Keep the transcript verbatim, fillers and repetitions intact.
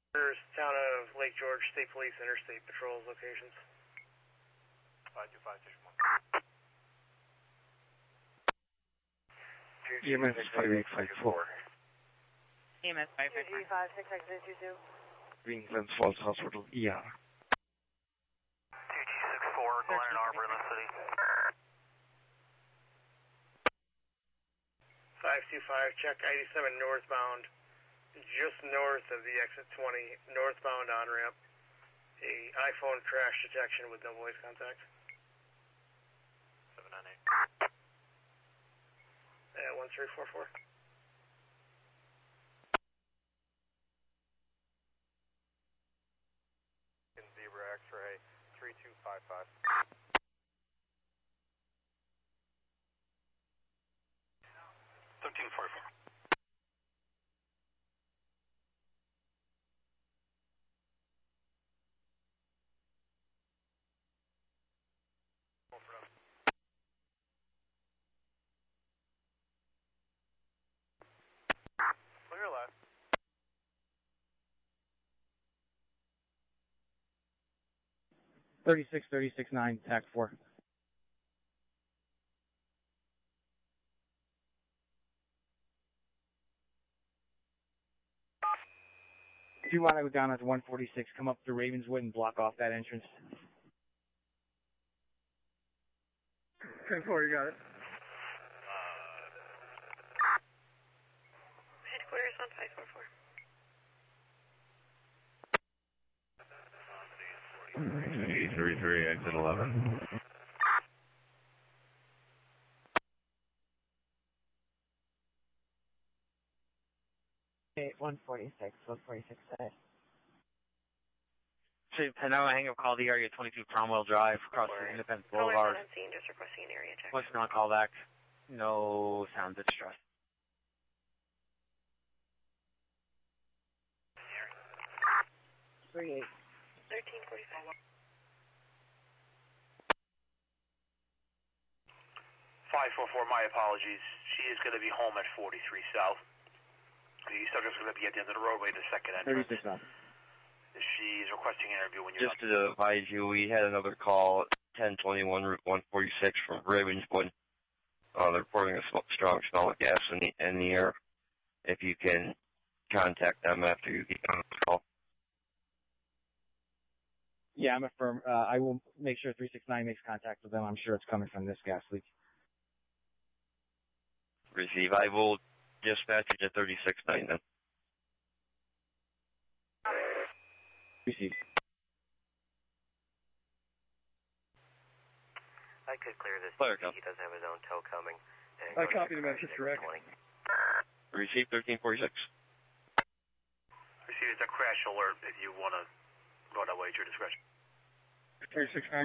Town of Lake George State Police Interstate Patrols locations. five two five six one. E M S five eight five four. E M S five eight five five six six two two. Green Glens Falls Hospital, E R. two G six four, Glen Arbor in the city. five two five, check eighty-seven northbound, just north of the exit twenty, northbound on-ramp. A iPhone crash detection with no voice contact. seven nine eight. Uh, one three four four. In Zebra X-ray, three two five five. thirteen forty-four. Clear left. thirty-six, thirty-six, nine, T A C four. If you want to go down at one forty-six, come up to Ravenswood and block off that entrance. ten four, you got it. Headquarters on five four four. G thirty-three, exit eleven. one forty-six, one forty-six side. Chief, Penella, hang up, call the area twenty-two Cromwell Drive, across the Independence Boulevard. On scene, just requesting an area check. What's not call back? No sounds of distress. three eight. thirteen forty-five. five four four, my apologies. She is going to be home at forty-three South. The subject's going to be at the end of the roadway, the second entrance. thirty-six off. She's requesting an interview when you're Just to advise you, we had another call at ten twenty-one Route one forty-six from Ravenswood. Uh, they're reporting a sm- strong smell of gas in the, in the air. If you can contact them after you get on the call. Yeah, I'm affirm. Uh, I will make sure three six nine makes contact with them. I'm sure it's coming from this gas leak. Receive. I will dispatch you to thirty-six nine then. Receive. I could clear this. Clear, He does have his own tow coming. I copy the message, direct. Receive thirteen forty-six. Receive, it's a crash alert if you want to go that way at your discretion. thirty-six nine.